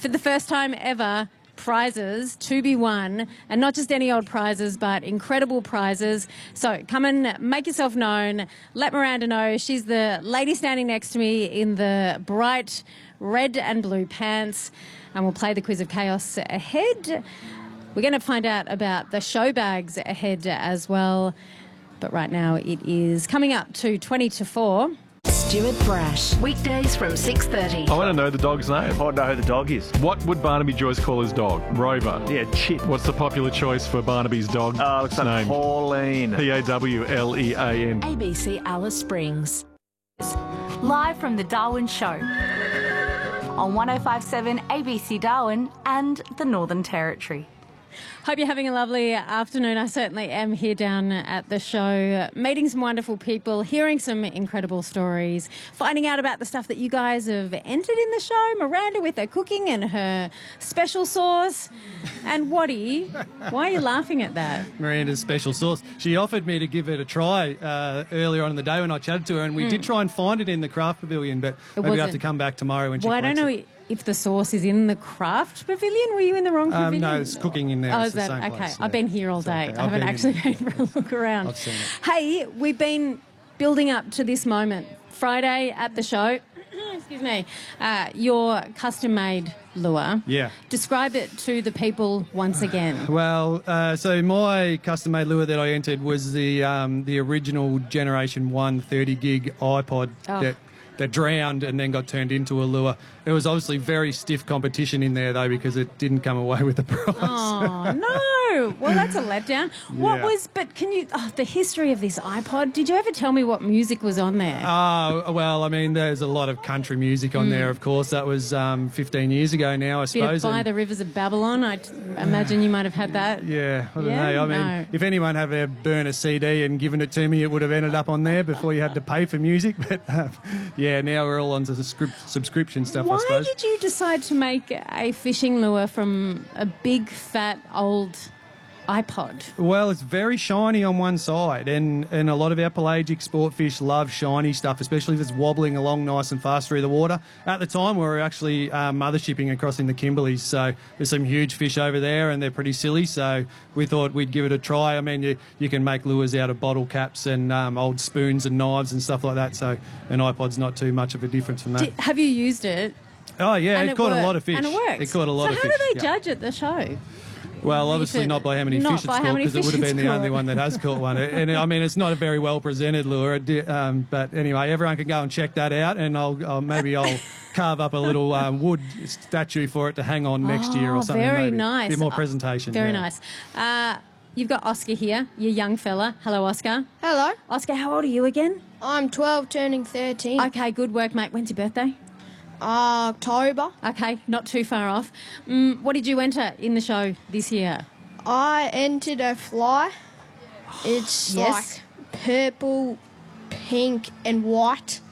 for the first time ever, prizes to be won, and not just any old prizes, but incredible prizes. So come and make yourself known. Let Miranda know. She's the lady standing next to me in the bright red and blue pants, and we'll play the quiz of chaos ahead. We're going to find out about the show bags ahead as well. But right now it is coming up to 20 to 4. Stuart Brash. Weekdays from 6:30. I want to know the dog's name. I know who the dog is. What would Barnaby Joyce call his dog? Rover. Yeah, Chip. What's the popular choice for Barnaby's dog? Looks like name? Pauline. Pawlean. ABC Alice Springs. Live from the Darwin Show on 105.7 ABC Darwin and the Northern Territory. Hope you're having a lovely afternoon. I certainly am here down at the show, meeting some wonderful people, hearing some incredible stories, finding out about the stuff that you guys have entered in the show. Miranda with her cooking and her special sauce. And Waddy, why are you laughing at that? Miranda's special sauce. She offered me to give it a try earlier on in the day when I chatted to her, and we did try and find it in the craft pavilion, but maybe we'll have to come back tomorrow when she Well, I don't know if the sauce is in the craft pavilion. Were you in the wrong pavilion? No, it's cooking in there. Oh, It's is the that same okay? place, yeah. I've been here all day. Okay. I haven't actually been for a look around. I've seen it. Hey, we've been building up to this moment. Friday at the show. Excuse me. Your custom-made lure. Yeah. Describe it to the people once again. Well, so my custom-made lure that I entered was the original Generation 1 30 gig iPod that drowned and then got turned into a lure. It was obviously very stiff competition in there, though, because it didn't come away with the prize. Oh, no. Well, that's a letdown. The history of this iPod, did you ever tell me what music was on there? Well, I mean, there's a lot of country music on there, of course. That was 15 years ago now, I suppose. Bit of By the Rivers of Babylon. I imagine you might have had that. Yeah, I don't know. I mean, if anyone had ever burned a CD and given it to me, it would have ended up on there before you had to pay for music. But, now we're all onto the subscription stuff, I suppose. Why did you decide to make a fishing lure from a big, fat, old iPod? Well, it's very shiny on one side, and a lot of our pelagic sport fish love shiny stuff, especially if it's wobbling along nice and fast through the water. At the time, we were actually mothershipping across in the Kimberleys, so there's some huge fish over there, and they're pretty silly, so we thought we'd give it a try. I mean, you can make lures out of bottle caps and old spoons and knives and stuff like that, so an iPod's not too much of a difference from that. Have you used it? Oh, yeah, it caught a lot of fish. And it works. It caught a lot of fish. So how do they judge at the show? Well, obviously not by how many fish it's caught, because it would have been the only one that has caught one. And I mean, it's not a very well presented lure. But anyway, everyone can go and check that out, and I'll carve up a little wood statue for it to hang on next year or something. Very maybe. nice. A bit more presentation. Very nice. You've got Oscar here, your young fella. Hello, Oscar. Hello. Oscar, how old are you again? I'm 12, turning 13. Okay, good work, mate. When's your birthday? October. Okay, not too far off. What did you enter in the show this year? I entered a fly. It's Yes. like purple, pink, and white.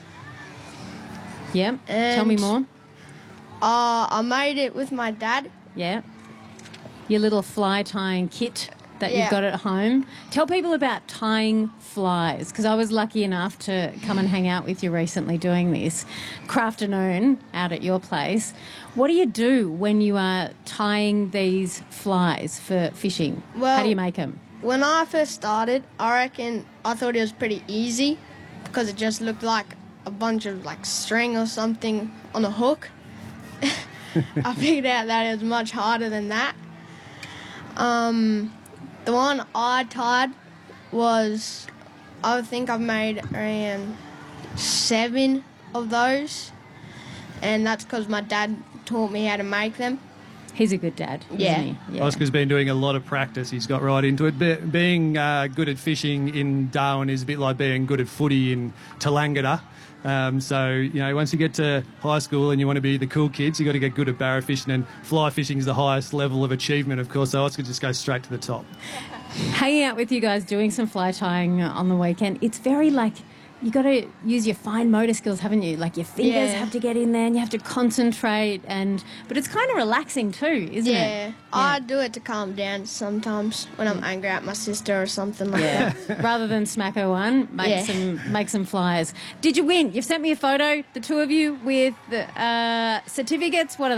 Yeah. And Tell me more. I made it with my dad. Yeah. Your little fly tying kit that you've Yeah. got at home. Tell people about tying flies, because I was lucky enough to come and hang out with you recently doing this crafternoon out at your place. What do you do when you are tying these flies for fishing? Well, how do you make them? When I first started, I thought it was pretty easy because it just looked like a bunch of like string or something on a hook. I figured out that it was much harder than that. The one I tied was, I think I've made around 7 of those, and that's because my dad taught me how to make them. He's a good dad, Yeah. isn't he? Yeah. Oscar's been doing a lot of practice. He's got right into it. Being good at fishing in Darwin is a bit like being good at footy in Tallangatta. So, once you get to high school and you want to be the cool kids, you've got to get good at barra fishing, and fly fishing is the highest level of achievement, of course, so Oscar just goes straight to the top. Hanging out with you guys doing some fly tying on the weekend, it's very you got to use your fine motor skills, haven't you? Like your fingers have to get in there and you have to concentrate, but it's kind of relaxing too, isn't it? Yeah, I do it to calm down sometimes when I'm angry at my sister or something like that. Rather than smack her one, make some flyers. Did you win? You've sent me a photo, the two of you, with certificates. What are